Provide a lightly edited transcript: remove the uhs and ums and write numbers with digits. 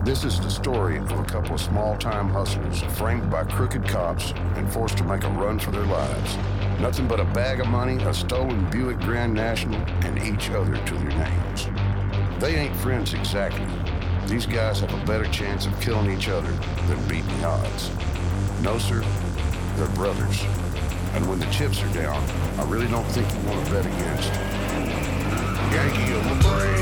This is the story of a couple of small-time hustlers framed by crooked cops and forced to make a run for their lives. Nothing but a bag of money, a stolen Buick Grand National, and each other to their names. They ain't friends exactly. These guys have a better chance of killing each other than beating the odds. No, sir, they're brothers. And when the chips are down, I really don't think you want to bet against Yankee of the Brave.